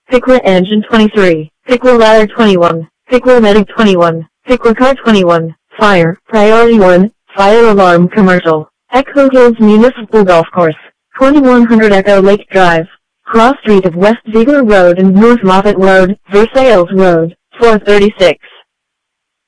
Piqua Engine 23, Piqua Ladder 21, Piqua Medic 21, Piqua Car 21, Fire, Priority 1, Fire Alarm Commercial, Echo Hills Municipal Golf Course, 2100 Echo Lake Drive, Cross Street of West Ziegler Road and North Moffett Road, Versailles Road, 436.